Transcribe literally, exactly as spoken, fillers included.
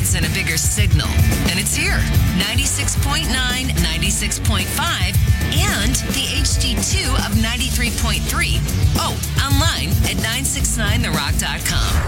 noise and a bigger signal. And it's here. ninety-six point nine, ninety-six point five, and the H D two of ninety-three point three. Oh, online at nine six nine the rock dot com.